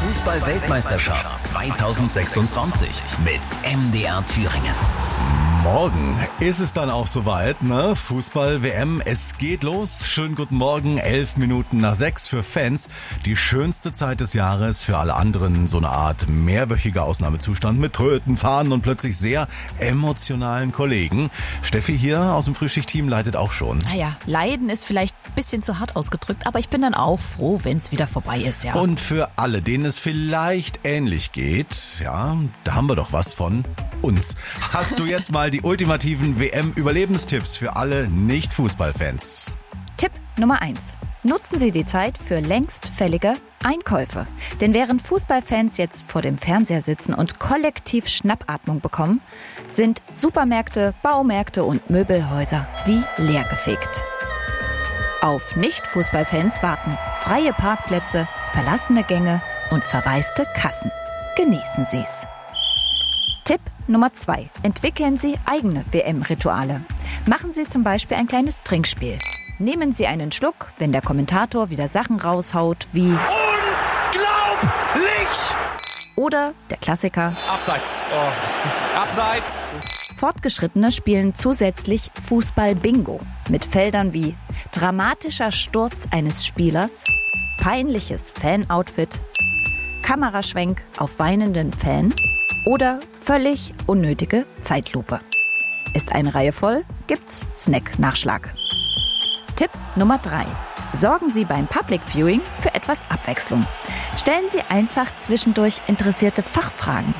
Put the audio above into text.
Fußball-Weltmeisterschaft 2026 mit MDR Thüringen. Morgen ist es dann auch soweit, ne? Fußball-WM, es geht los. Schönen guten Morgen, 6:11 für Fans. Die schönste Zeit des Jahres, für alle anderen so eine Art mehrwöchiger Ausnahmezustand mit Tröten, Fahnen und plötzlich sehr emotionalen Kollegen. Steffi hier aus dem Frühschicht-Team leidet auch schon. Naja, leiden ist vielleicht ein bisschen zu hart ausgedrückt, aber ich bin dann auch froh, wenn es wieder vorbei ist, ja. Und für alle, denen es vielleicht ähnlich geht, ja, da haben wir doch was von uns. Hast du jetzt mal die ultimativen WM-Überlebenstipps für alle Nicht-Fußballfans? Tipp Nummer 1. Nutzen Sie die Zeit für längst fällige Einkäufe. Denn während Fußballfans jetzt vor dem Fernseher sitzen und kollektiv Schnappatmung bekommen, sind Supermärkte, Baumärkte und Möbelhäuser wie leergefegt. Auf Nicht-Fußballfans warten freie Parkplätze, verlassene Gänge und verwaiste Kassen. Genießen Sie's. Tipp Nummer 2. Entwickeln Sie eigene WM-Rituale. Machen Sie zum Beispiel ein kleines Trinkspiel. Nehmen Sie einen Schluck, wenn der Kommentator wieder Sachen raushaut wie Unglaublich! Oder der Klassiker Abseits. Oh. Abseits. Fortgeschrittene spielen zusätzlich Fußball-Bingo mit Feldern wie dramatischer Sturz eines Spielers, peinliches Fan-Outfit, Kameraschwenk auf weinenden Fan oder völlig unnötige Zeitlupe. Ist eine Reihe voll, gibt's Snack-Nachschlag. Tipp Nummer 3. Sorgen Sie beim Public Viewing für etwas Abwechslung. Stellen Sie einfach zwischendurch interessierte Fachfragen.